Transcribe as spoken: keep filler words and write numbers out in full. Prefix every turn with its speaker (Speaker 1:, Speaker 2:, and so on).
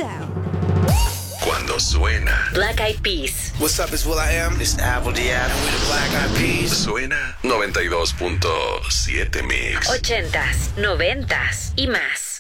Speaker 1: down.
Speaker 2: Cuando suena
Speaker 3: Black Eyed Peas.
Speaker 4: What's up, it's will.i.am.
Speaker 5: This is Apple Diab.
Speaker 4: And we're the Black Eyed Peas.
Speaker 2: Suena noventa y dos punto siete Mix.
Speaker 3: Ochentas, noventas y más.